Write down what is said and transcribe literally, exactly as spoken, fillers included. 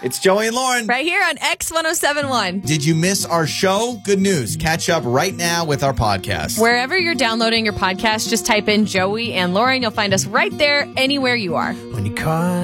It's Joey and Lauren. Right here on X one oh seven one. Did you miss our show? Good news. Catch up right now with our podcast. Wherever you're downloading your podcast, just type in Joey and Lauren. You'll find us right there, anywhere you are. When you call